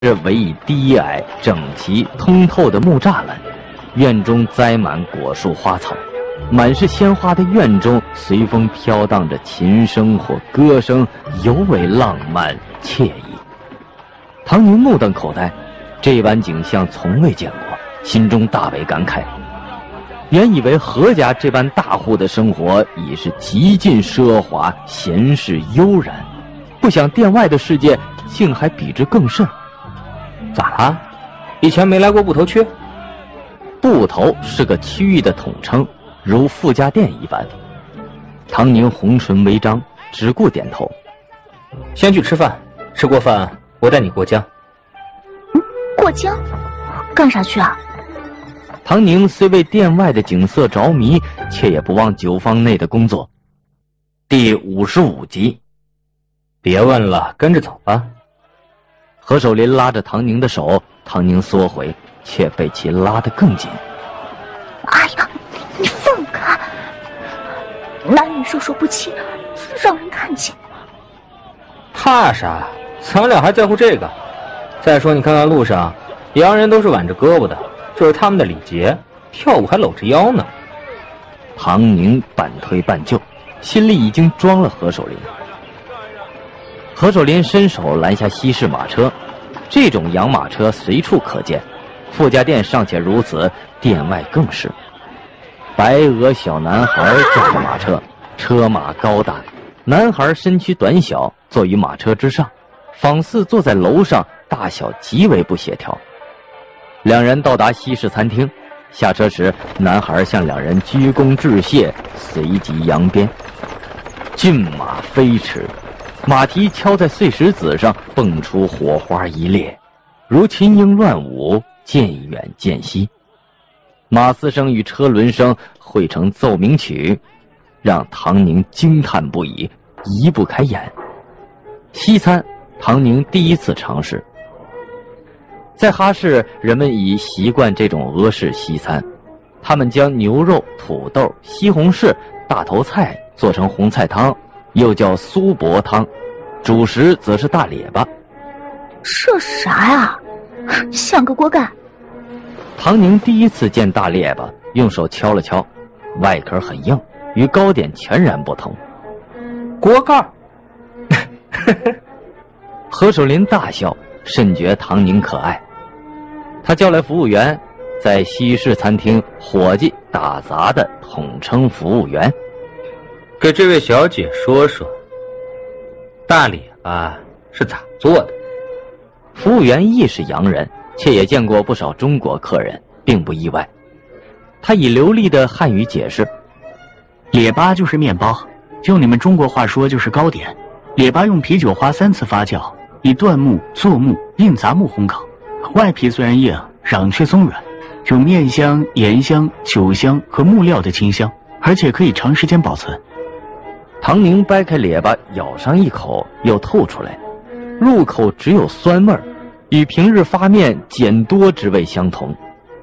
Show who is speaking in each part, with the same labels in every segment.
Speaker 1: 围以低矮、整齐、通透的木栅栏，院中栽满果树花草，满是鲜花的院中随风飘荡着琴声或歌声，尤为浪漫惬意。唐宁目瞪口呆，这般景象从未见过，心中大为感慨。原以为何家这般大户的生活已是极尽奢华，闲适悠然，不想店外的世界竟还比之更甚。
Speaker 2: 咋了？以前没来过布头区？
Speaker 1: 布头是个区域的统称，如傅家店一般。唐宁红唇微张，只顾点头。
Speaker 2: 先去吃饭，吃过饭我带你过江。
Speaker 3: 过江？干啥去啊？
Speaker 1: 唐宁虽为店外的景色着迷，却也不忘酒坊内的工作。第55集。
Speaker 2: 别问了，跟着走吧。
Speaker 1: 何守林拉着唐宁的手，唐宁缩回，却被其拉得更紧。
Speaker 3: 哎呀，你放开！男女授受不亲，让人看见。
Speaker 2: 怕啥？咱俩还在乎这个？再说你看看路上，洋人都是挽着胳膊的，这是他们的礼节，跳舞还搂着腰呢。
Speaker 1: 唐宁半推半就，心里已经装了何守林。何守林伸手拦下西式马车，这种洋马车随处可见，傅家店尚且如此，店外更是。白额小男孩驾着马车，车马高大，男孩身躯短小，坐于马车之上，仿似坐在楼上，大小极为不协调。两人到达西式餐厅，下车时，男孩向两人鞠躬致谢，随即扬鞭。骏马飞驰，马蹄敲在碎石子上，蹦出火花一列，如群鹰乱舞，渐远渐稀。马嘶声与车轮声汇成奏鸣曲，让唐宁惊叹不已，移不开眼。西餐，唐宁第一次尝试。在哈市，人们已习惯这种俄式西餐，他们将牛肉、土豆、西红柿、大头菜做成红菜汤，又叫苏泊汤，主食则是大列巴。
Speaker 3: 这啥呀？像个锅盖。
Speaker 1: 唐宁第一次见大列巴，用手敲了敲，外壳很硬，与糕点全然不同。
Speaker 2: 锅盖。
Speaker 1: 何守林大笑，甚觉唐宁可爱。他叫来服务员，在西式餐厅伙计打杂的统称服务员。
Speaker 2: 给这位小姐说说，大列巴是咋做的？
Speaker 1: 服务员亦是洋人，却也见过不少中国客人，并不意外。他以流利的汉语解释：
Speaker 4: 列巴就是面包，用你们中国话说就是糕点。列巴用啤酒花3次发酵，以椴木、柞木、硬杂木烘烤，外皮虽然硬，瓤却松软，有面香、盐香、酒香和木料的清香，而且可以长时间保存。
Speaker 1: 唐宁掰开列巴，咬上一口，又吐出来，入口只有酸味儿，与平日发面减多之味相同。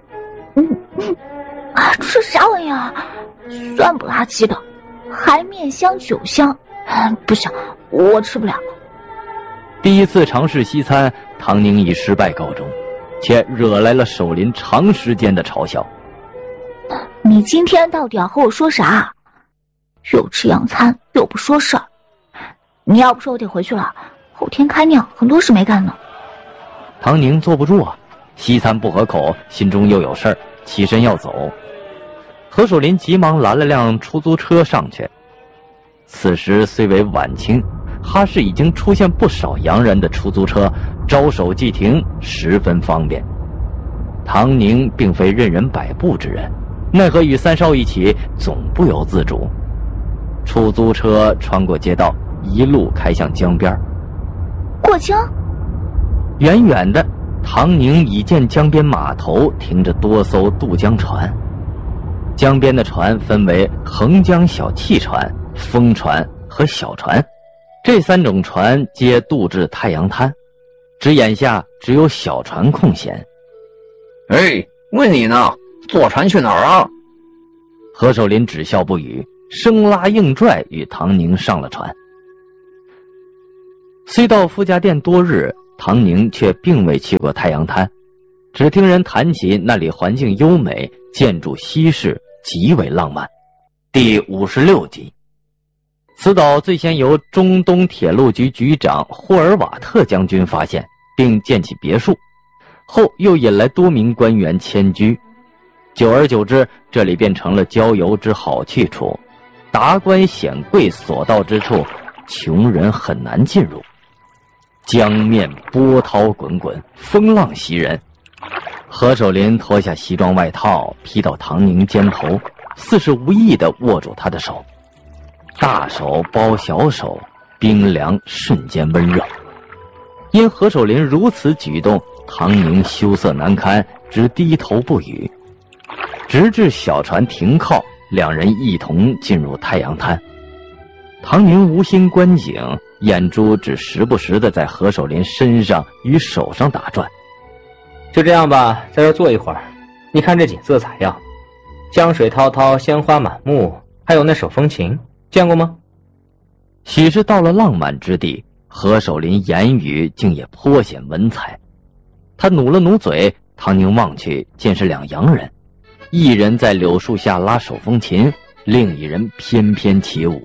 Speaker 3: 这啥玩意儿？酸不拉几的，还面香酒香，不行，我吃不了。
Speaker 1: 第一次尝试西餐，唐宁以失败告终，且惹来了守林长时间的嘲笑。
Speaker 3: 你今天到底要和我说啥？又吃洋餐，又不说事儿。你要不说我得回去了，后天开酿，很多事没干呢。
Speaker 1: 唐宁坐不住啊，西餐不合口，心中又有事儿，起身要走。何守林急忙拦了辆出租车上去。此时虽为晚清，哈市已经出现不少洋人的出租车，招手即停，十分方便。唐宁并非任人摆布之人，奈何与三少一起，总不由自主。出租车穿过街道，一路开向江边。
Speaker 3: 过江？
Speaker 1: 远远的，唐宁已见江边码头停着多艘渡江船。江边的船分为横江小汽船、风船和小船，这3种船皆渡至太阳滩，只眼下只有小船空闲。
Speaker 5: 问你呢，坐船去哪儿啊？
Speaker 1: 何守林只笑不语，生拉硬拽与唐宁上了船。虽到傅家店多日， 唐宁却并未去过太阳滩，只听人谈起那里环境优美，建筑西式，极为浪漫。第56集，此岛最先由中东铁路局局长霍尔瓦特将军发现，并建起别墅，后又引来多名官员迁居。久而久之，这里变成了郊游之好去处，达官显贵所到之处，穷人很难进入。江面波涛滚滚，风浪袭人。何守林脱下西装外套披到唐宁肩头，似是无意地握住他的手，大手包小手，冰凉瞬间温热。因何守林如此举动，唐宁羞涩难堪，只低头不语。直至小船停靠，两人一同进入太阳滩。唐宁无心观景，眼珠只时不时地在何守林身上与手上打转。
Speaker 2: 就这样吧，在这坐一会儿，你看这景色咋样？江水滔滔，鲜花满目，还有那手风琴，见过吗？
Speaker 1: 许是到了浪漫之地，何守林言语竟也颇显文采。他努了努嘴，唐宁望去，见是两洋人，一人在柳树下拉手风琴，另一人翩翩起舞。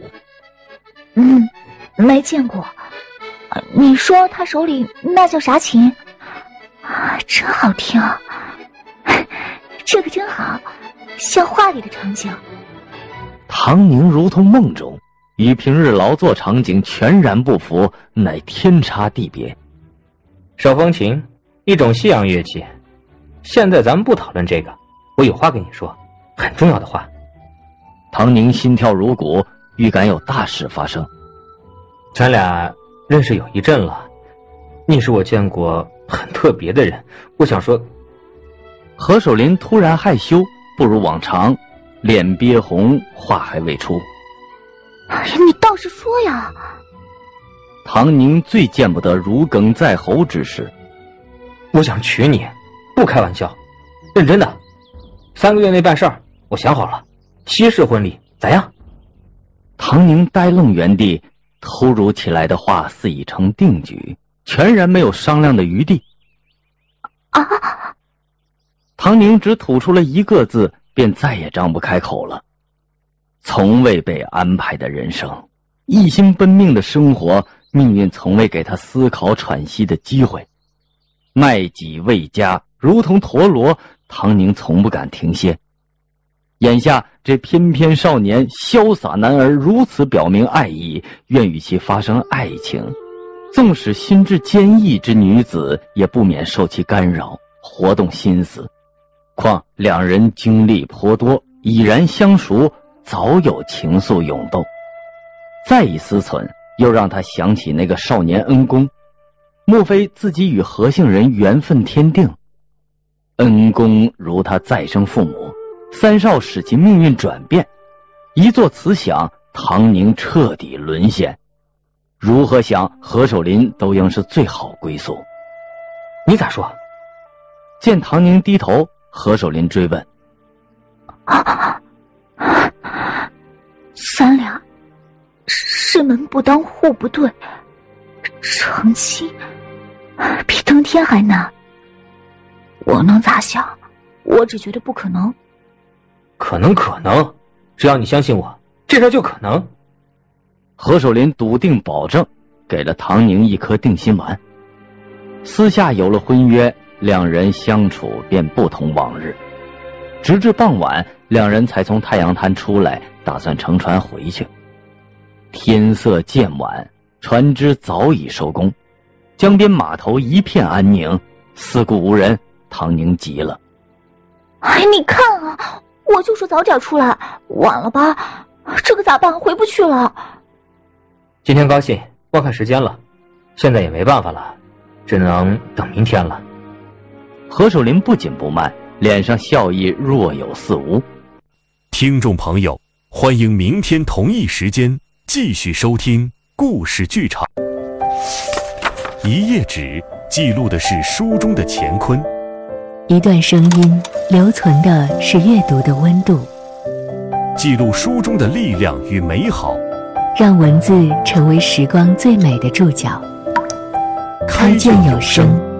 Speaker 3: 没见过。你说他手里那叫啥琴？真好听。这个真好，像画里的场景。
Speaker 1: 唐宁如同梦中，与平日劳作场景全然不符，乃天差地别。
Speaker 2: 手风琴，一种西洋乐器。现在咱们不讨论这个，我有话跟你说，很重要的话。
Speaker 1: 唐宁心跳如鼓，预感有大事发生。
Speaker 2: 咱俩认识有一阵了，你是我见过很特别的人，我想说。
Speaker 1: 何守林突然害羞，不如往常，脸憋红，话还未出。
Speaker 3: 你倒是说呀！
Speaker 1: 唐宁最见不得如鲠在喉之事。
Speaker 2: 我想娶你，不开玩笑，认真的。3个月内办事儿，我想好了，西式婚礼咋样？
Speaker 1: 唐宁呆愣原地，突如其来的话似已成定局，全然没有商量的余地。唐宁只吐出了一个字，便再也张不开口了。从未被安排的人生，一心奔命的生活，命运从未给他思考喘息的机会。卖己为家，如同陀螺，唐宁从不敢停歇。眼下这翩翩少年，潇洒男儿如此表明爱意，愿与其发生爱情，纵使心智坚毅之女子，也不免受其干扰，活动心思。况两人经历颇多，已然相熟，早有情愫涌动。再一思忖，又让他想起那个少年恩公，莫非自己与何姓人缘分天定？恩公如他再生父母，三少使其命运转变。一作此想，唐宁彻底沦陷。如何想，何守林都应是最好归宿。
Speaker 2: 你咋说？
Speaker 1: 见唐宁低头，何守林追问：
Speaker 3: 咱俩是门不当户不对，成亲比登天还难。我能咋想？我只觉得不可能。
Speaker 2: 可能，只要你相信我，这事就可能。
Speaker 1: 何守林笃定保证，给了唐宁一颗定心丸。私下有了婚约，两人相处便不同往日。直至傍晚，两人才从太阳滩出来，打算乘船回去。天色渐晚，船只早已收工，江边码头一片安宁，四顾无人。唐宁急了：
Speaker 3: 你看啊，我就说早点出来，晚了吧？这可咋办？回不去了。
Speaker 2: 今天高兴，忘看时间了，现在也没办法了，只能等明天了。
Speaker 1: 何守林不紧不慢，脸上笑意若有似无。
Speaker 6: 听众朋友，欢迎明天同一时间继续收听故事剧场。一页纸记录的是书中的乾坤，
Speaker 7: 一段声音留存的是阅读的温度，
Speaker 6: 记录书中的力量与美好，
Speaker 7: 让文字成为时光最美的注脚。 开卷有声。